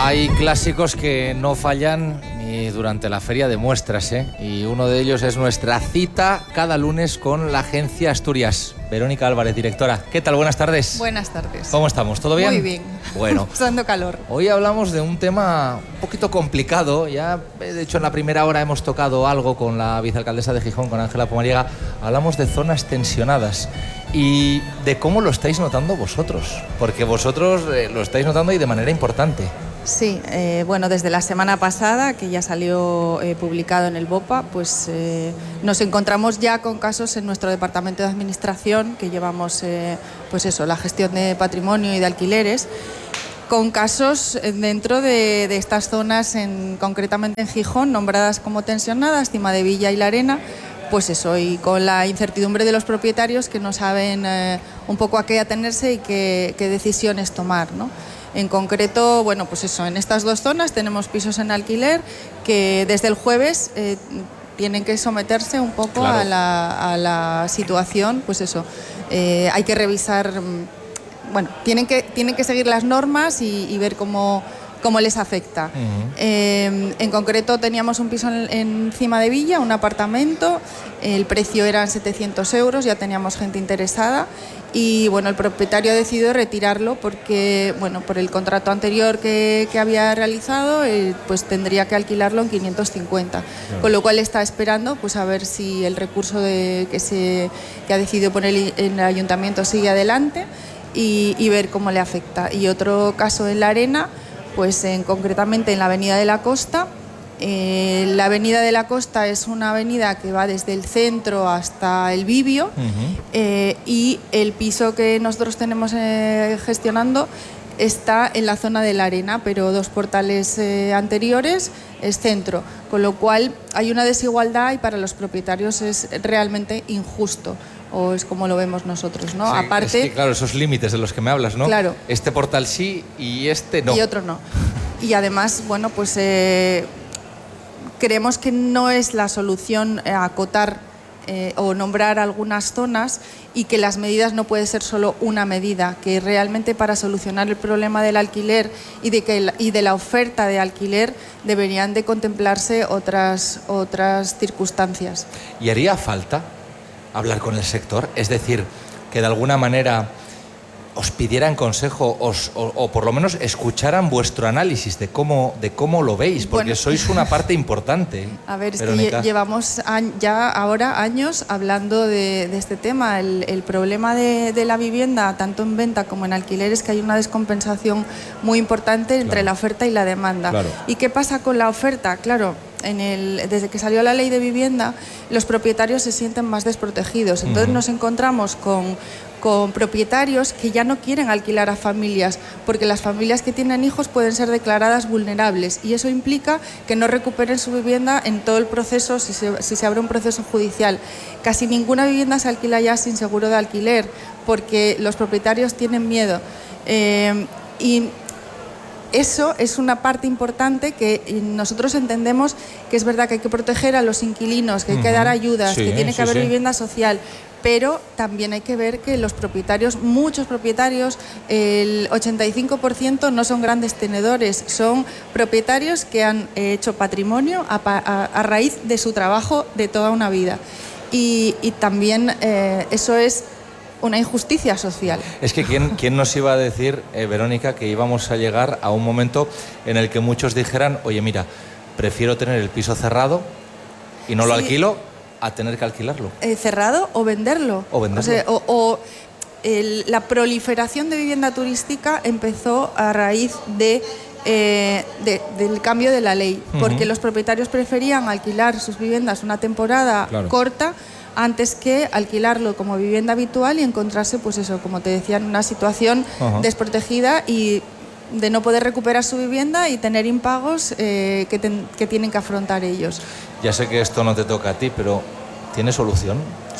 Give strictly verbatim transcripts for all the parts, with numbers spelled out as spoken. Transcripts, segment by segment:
Hay clásicos que no fallan ni durante la feria de muestras, ¿eh? Y uno de ellos es nuestra cita cada lunes con la Agencia Asturias. Verónica Álvarez, directora. ¿Qué tal? Buenas tardes. Buenas tardes. ¿Cómo estamos? ¿Todo bien? Muy bien. Bueno. Pasando calor. Hoy hablamos de un tema un poquito complicado. Ya, de hecho, en la primera hora hemos tocado algo con la vicealcaldesa de Gijón, con Ángela Pumariega. Hablamos de zonas tensionadas y de cómo lo estáis notando vosotros. Porque vosotros eh, lo estáis notando y de manera importante. Sí, eh, bueno, desde la semana pasada, que ya salió eh, publicado en el BOPA, pues eh, nos encontramos ya con casos en nuestro departamento de administración, que llevamos eh, pues eso, la gestión de patrimonio y de alquileres, con casos dentro de, de estas zonas, en, concretamente en Gijón, nombradas como tensionadas, Cimadevilla y La Arena, pues eso, y con la incertidumbre de los propietarios que no saben eh, un poco a qué atenerse y qué, qué decisiones tomar, ¿no? En concreto, bueno, pues eso, en estas dos zonas tenemos pisos en alquiler que desde el jueves eh, tienen que someterse un poco claro. a, la, a la situación, pues eso, eh, hay que revisar, bueno, tienen que, tienen que seguir las normas y, y ver cómo, cómo les afecta. Uh-huh. Eh, en concreto teníamos un piso en, en Cimadevilla, un apartamento, el precio eran setecientos euros, ya teníamos gente interesada. Y bueno, el propietario ha decidido retirarlo porque, bueno, por el contrato anterior que, que había realizado, eh, pues tendría que alquilarlo en quinientos cincuenta. Claro. Con lo cual está esperando pues a ver si el recurso de, que, se, que ha decidido poner en el ayuntamiento sigue adelante y, y ver cómo le afecta. Y otro caso en La Arena, pues en, concretamente en la Avenida de la Costa. Eh, la Avenida de la Costa es una avenida que va desde el centro hasta el Bibio. Uh-huh. eh, y el piso que nosotros tenemos eh, gestionando está en la zona de La Arena, pero dos portales eh, anteriores es centro, con lo cual hay una desigualdad y para los propietarios es realmente injusto. O es como lo vemos nosotros, ¿no? Sí, aparte, es que, claro, esos límites de los que me hablas, ¿no? Claro. Este portal sí y este no. Y otro no. Y además, bueno, pues eh, creemos que no es la solución eh, acotar eh, o nombrar algunas zonas y que las medidas no puede ser solo una medida, que realmente para solucionar el problema del alquiler y de, que, y de la oferta de alquiler deberían de contemplarse otras, otras circunstancias. ¿Y haría falta hablar con el sector? Es decir, que de alguna manera os pidieran consejo os, o, o por lo menos escucharan vuestro análisis de cómo, de cómo lo veis, porque bueno, sois una parte importante. A ver, es Verónica. que llevamos ya ahora años hablando de, de este tema. El, el problema de, de la vivienda, tanto en venta como en alquiler, es que hay una descompensación muy importante entre claro. la oferta y la demanda. Claro. ¿Y qué pasa con la oferta? Claro, en el, desde que salió la ley de vivienda, los propietarios se sienten más desprotegidos. Entonces uh-huh. nos encontramos con, con propietarios que ya no quieren alquilar a familias, porque las familias que tienen hijos pueden ser declaradas vulnerables y eso implica que no recuperen su vivienda en todo el proceso, si se, si se abre un proceso judicial. Casi ninguna vivienda se alquila ya sin seguro de alquiler, porque los propietarios tienen miedo. Eh, y Eso es una parte importante que nosotros entendemos que es verdad que hay que proteger a los inquilinos, que hay que dar ayudas, sí, que tiene que sí, haber sí. vivienda social, pero también hay que ver que los propietarios, muchos propietarios, el ochenta y cinco por ciento no son grandes tenedores, son propietarios que han hecho patrimonio a, a, a raíz de su trabajo de toda una vida. Y, y también eh, eso es una injusticia social. Es que ¿quién, quién nos iba a decir, eh, Verónica, que íbamos a llegar a un momento en el que muchos dijeran, oye, mira, prefiero tener el piso cerrado y no sí. lo alquilo a tener que alquilarlo? Eh, ¿Cerrado o venderlo? O venderlo. O, sea, o, o el, la proliferación de vivienda turística empezó a raíz de Eh, de, del cambio de la ley, uh-huh. porque los propietarios preferían alquilar sus viviendas una temporada claro. corta antes que alquilarlo como vivienda habitual y encontrarse, pues eso, como te decía, en una situación uh-huh. desprotegida y de no poder recuperar su vivienda y tener impagos eh, que, ten, que tienen que afrontar ellos. Ya sé que esto no te toca a ti, pero ¿tiene solución?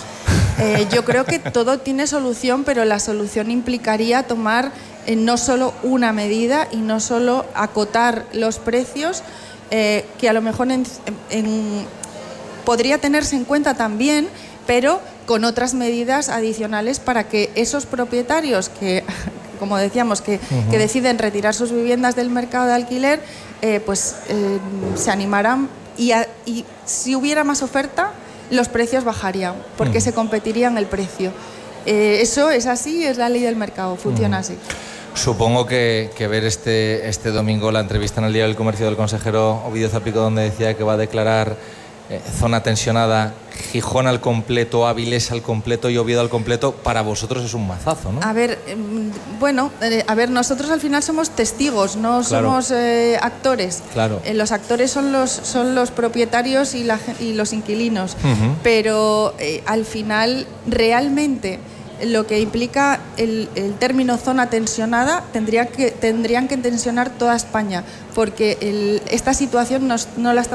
Eh, yo creo que todo tiene solución, pero la solución implicaría tomar eh, no solo una medida y no solo acotar los precios, eh, que a lo mejor en, en, podría tenerse en cuenta también, pero con otras medidas adicionales para que esos propietarios que como decíamos, que, uh-huh. que deciden retirar sus viviendas del mercado de alquiler, eh, pues eh, se animarán y, a, y si hubiera más oferta, los precios bajarían, porque uh-huh. se competiría en el precio. Eh, eso es así, es la ley del mercado, funciona uh-huh. así. Supongo que, que ver este, este domingo la entrevista en el Día del Comercio del consejero Ovidio Zapico, donde decía que va a declarar eh, zona tensionada Gijón al completo, Áviles al completo y Oviedo al completo, para vosotros es un mazazo, ¿no? A ver, eh, bueno, eh, a ver, nosotros al final somos testigos, no claro. somos eh, actores. Claro. Eh, los actores son los, son los propietarios y, la, y los inquilinos, uh-huh. pero eh, al final realmente lo que implica el, el término zona tensionada tendría que, tendrían que tensionar toda España, porque el, esta situación nos, no la estamos